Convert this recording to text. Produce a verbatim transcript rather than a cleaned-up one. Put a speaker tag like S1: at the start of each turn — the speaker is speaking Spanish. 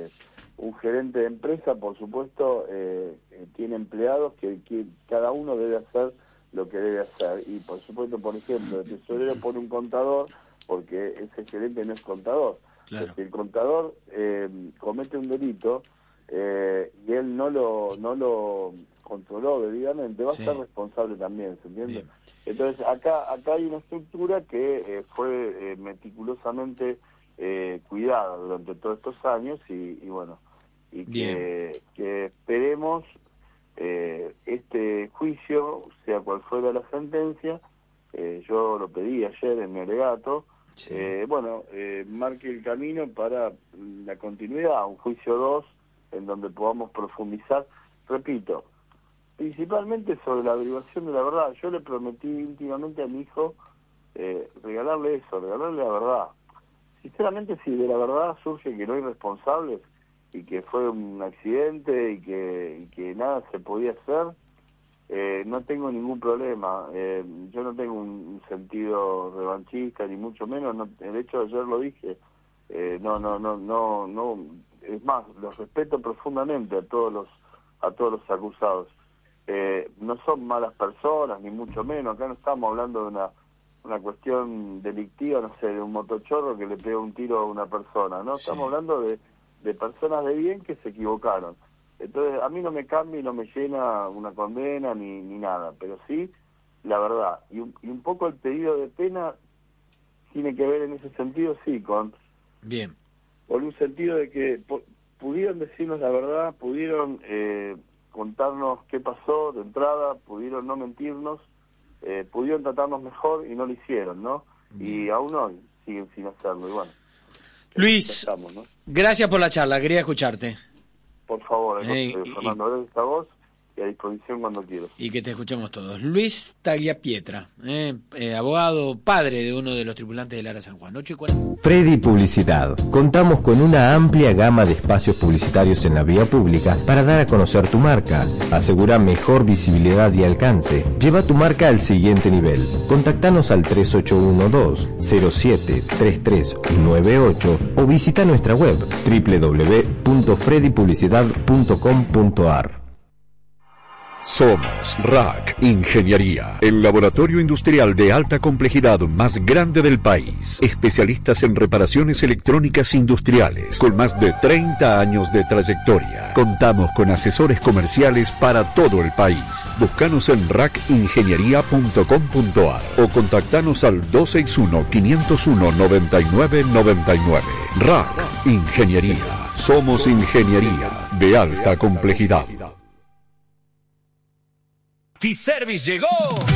S1: Eh, un gerente de empresa, por supuesto, eh, eh, tiene empleados que, que cada uno debe hacer lo que debe hacer. Y, por supuesto, por ejemplo, el tesorero pone un contador porque ese gerente no es contador.
S2: Claro.
S1: Si el contador eh, comete un delito eh, y él no lo no lo controló debidamente, va sí. a ser responsable también, ¿se entiende? Bien. Entonces, acá acá hay una estructura que eh, fue eh, meticulosamente eh, cuidada durante todos estos años y, y bueno, y que, que esperemos eh, este juicio, sea cual fuera la sentencia, eh, yo lo pedí ayer en mi alegato, sí. eh, bueno, eh, marque el camino para la continuidad, un juicio dos, en donde podamos profundizar, repito, principalmente sobre la averiguación de la verdad. Yo le prometí íntimamente a mi hijo eh, regalarle eso, regalarle la verdad. Sinceramente, si de la verdad surge que no hay responsables y que fue un accidente y que, y que nada se podía hacer, eh, no tengo ningún problema. Eh, yo no tengo un, un sentido revanchista, ni mucho menos. No, de hecho, ayer lo dije. Eh, no, no, no, no, no. Es más, los respeto profundamente a todos los, a todos los acusados. Eh, no son malas personas, ni mucho menos. Acá no estamos hablando de una una cuestión delictiva, no sé, de un motochorro que le pega un tiro a una persona, ¿no? Estamos sí. hablando de, de personas de bien que se equivocaron. Entonces, a mí no me cambia y no me llena una condena ni, ni nada, pero sí la verdad. Y un, y un poco el pedido de pena tiene que ver en ese sentido, sí, con...
S2: Bien.
S1: Con un sentido de que pudieron decirnos la verdad, pudieron eh, contarnos qué pasó de entrada, pudieron no mentirnos, Eh, pudieron tratarnos mejor y no lo hicieron, ¿no? Y aún hoy siguen sin hacerlo, y bueno.
S2: Luis, estamos, ¿no? Gracias por la charla, quería escucharte.
S1: Por favor,
S2: eh,
S1: eh, Fernando, gracias a vos y a disposición cuando quieras.
S2: Y que te escuchemos todos. Luis Tagliapietra, eh, eh, abogado, padre de uno de los tripulantes del ARA San Juan. ocho y cuarenta.
S3: Freddy Publicidad. Contamos con una amplia gama de espacios publicitarios en la vía pública para dar a conocer tu marca. Asegura mejor visibilidad y alcance. Lleva tu marca al siguiente nivel. Contactanos al tres ocho uno dos cero siete tres tres nueve ocho o visita nuestra web doble u doble u doble u punto freddy publicidad punto com punto a r.
S4: Somos R A C Ingeniería, el laboratorio industrial de alta complejidad más grande del país. Especialistas en reparaciones electrónicas industriales, con más de treinta años de trayectoria. Contamos con asesores comerciales para todo el país. Búscanos en rac ingeniería punto com punto a r o contactanos al dos seis uno, cinco cero uno, nueve nueve nueve nueve. R A C Ingeniería. Somos ingeniería de alta complejidad.
S5: T-Service llegó.